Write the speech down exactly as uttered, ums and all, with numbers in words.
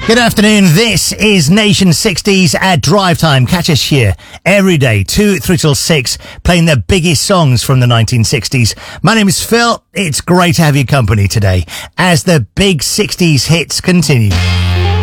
Good afternoon, this is Nation sixties at Drive Time. Catch us here every day, two, three till six, playing the biggest songs from the nineteen sixties. My name is Phil. It's great to have your company today as the big sixties hits continue.